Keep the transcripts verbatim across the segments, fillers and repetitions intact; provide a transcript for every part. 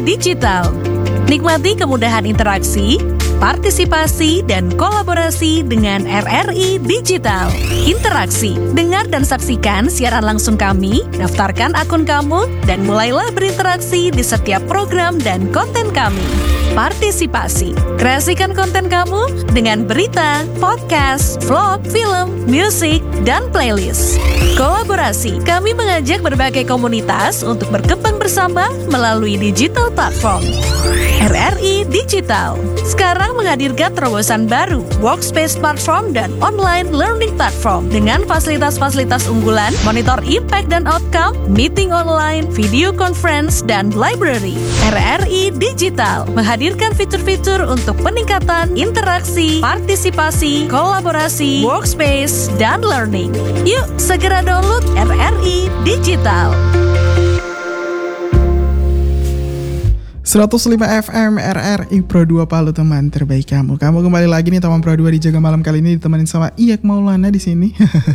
Digital. Nikmati kemudahan interaksi, partisipasi, dan kolaborasi dengan R R I Digital. Interaksi, dengar dan saksikan siaran langsung kami, daftarkan akun kamu, dan mulailah berinteraksi di setiap program dan konten kami. Partisipasi, kreasikan konten kamu dengan berita, podcast, vlog, film, musik, dan playlist. Kolaborasi, kami mengajak berbagai komunitas untuk berkembang bersama melalui digital platform. R R I Digital sekarang menghadirkan terobosan baru, workspace platform dan online learning platform dengan fasilitas-fasilitas unggulan, monitor impact dan outcome, meeting online, video conference, dan library. R R I Digital menghadirkan fitur-fitur untuk peningkatan interaksi, partisipasi, kolaborasi, workspace, dan learning. Yuk, segera download R R I Digital. seratus lima F M R R I Pro dua Palu, teman terbaik kamu. Kamu kembali lagi nih teman Pro dua di Jaga Malam kali ini ditemenin sama Iyak Maulana di sini.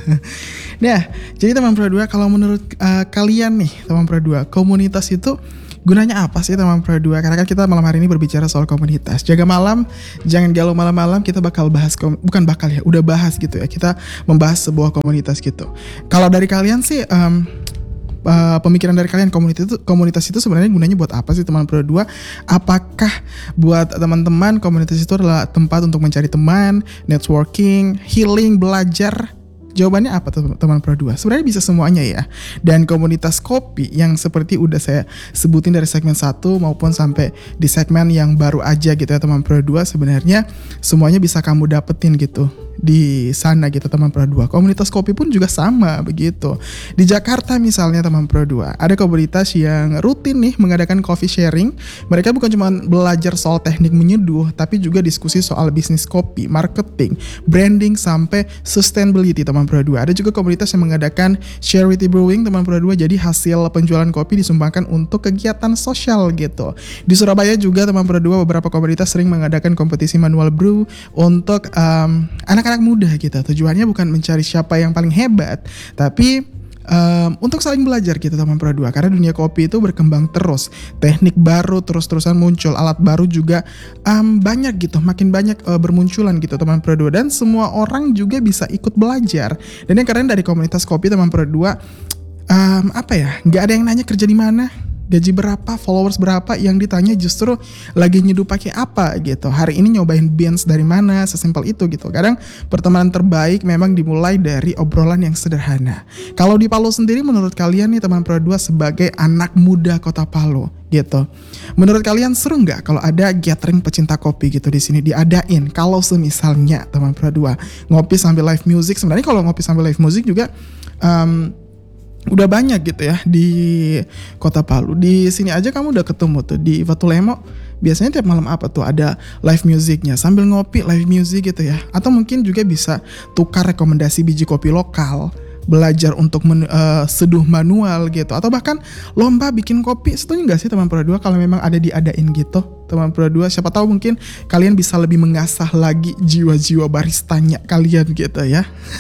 Nah, jadi teman Pro dua, kalau menurut uh, kalian nih teman Pro dua, komunitas itu gunanya apa sih teman Pro dua? Karena kan kita malam hari ini berbicara soal komunitas. Jaga malam, jangan galau malam-malam, kita bakal bahas, kom- bukan bakal ya, udah bahas gitu ya. Kita membahas sebuah komunitas gitu. Kalau dari kalian sih, um, Uh, pemikiran dari kalian, komunitas itu komunitas itu sebenarnya gunanya buat apa sih teman Pro dua? Apakah buat teman-teman komunitas itu adalah tempat untuk mencari teman, networking, healing, belajar? Jawabannya apa teman Pro dua? Sebenarnya bisa semuanya ya. Dan komunitas kopi yang seperti udah saya sebutin dari segmen satu maupun sampai di segmen yang baru aja gitu ya teman Pro dua, sebenarnya semuanya bisa kamu dapetin gitu di sana gitu teman Pro dua. Komunitas kopi pun juga sama begitu. Di Jakarta misalnya teman Pro dua, ada komunitas yang rutin nih mengadakan coffee sharing. Mereka bukan cuma belajar soal teknik menyeduh, tapi juga diskusi soal bisnis kopi, marketing, branding, sampai sustainability teman Pro dua. Ada juga komunitas yang mengadakan charity brewing teman Pro dua. Jadi hasil penjualan kopi disumbangkan untuk kegiatan sosial gitu. Di Surabaya juga teman Pro dua, beberapa komunitas sering mengadakan kompetisi manual brew untuk um, anak-anak muda gitu. Tujuannya bukan mencari siapa yang paling hebat, tapi Um, untuk saling belajar gitu teman Pro dua. Karena dunia kopi itu berkembang terus, teknik baru terus-terusan muncul, alat baru juga um, banyak gitu, makin banyak uh, bermunculan gitu teman Pro dua. Dan semua orang juga bisa ikut belajar. Dan yang keren dari komunitas kopi teman Pro dua, um, apa ya, gak ada yang nanya kerja di mana, gaji berapa, followers berapa, yang ditanya justru lagi nyeduh pakai apa gitu. Hari ini nyobain beans dari mana, sesimpel itu gitu. Kadang pertemanan terbaik memang dimulai dari obrolan yang sederhana. Kalau di Palu sendiri, menurut kalian nih teman Pro dua sebagai anak muda Kota Palu gitu, menurut kalian seru nggak kalau ada gathering pecinta kopi gitu di sini diadain? Kalau semisalnya teman Pro dua ngopi sambil live music, sebenarnya kalau ngopi sambil live music juga um, udah banyak gitu ya di Kota Palu. Di sini aja kamu udah ketemu tuh di Watulemo. Biasanya tiap malam apa tuh ada live musicnya, sambil ngopi live music gitu ya. Atau mungkin juga bisa tukar rekomendasi biji kopi lokal, belajar untuk men, uh, seduh manual gitu, atau bahkan lomba bikin kopi. Setuju nggak sih teman Pro dua kalau memang ada diadain gitu teman Pro dua? Siapa tahu mungkin kalian bisa lebih mengasah lagi jiwa-jiwa baristanya kalian gitu ya.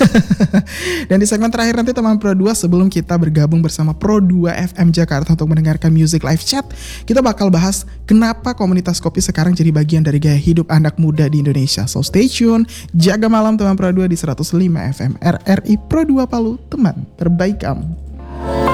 Dan di segmen terakhir nanti teman Pro dua, sebelum kita bergabung bersama Pro dua F M Jakarta untuk mendengarkan music live chat, kita bakal bahas kenapa komunitas kopi sekarang jadi bagian dari gaya hidup anak muda di Indonesia. So stay tune, jaga malam teman Pro dua di seratus lima F M R R I Pro dua Palu, teman terbaik kamu.